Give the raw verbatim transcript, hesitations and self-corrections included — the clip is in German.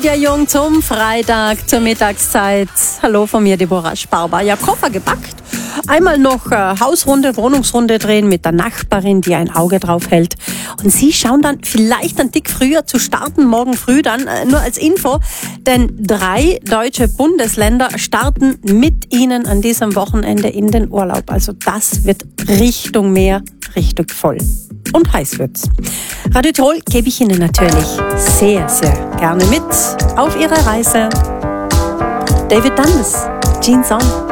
Claudia Jung zum Freitag, zur Mittagszeit. Hallo von mir, Deborah Sparber. Ja, Koffer gepackt. Einmal noch äh, Hausrunde, Wohnungsrunde drehen mit der Nachbarin, die ein Auge drauf hält. Und Sie schauen dann vielleicht einen Tick früher zu starten, morgen früh dann, äh, nur als Info. Denn drei deutsche Bundesländer starten mit Ihnen an diesem Wochenende in den Urlaub. Also das wird Richtung Meer, richtig voll. Und heiß wird's. Radio Tirol gebe ich Ihnen natürlich sehr, sehr gerne mit auf Ihre Reise. David Dundas, Jeans On.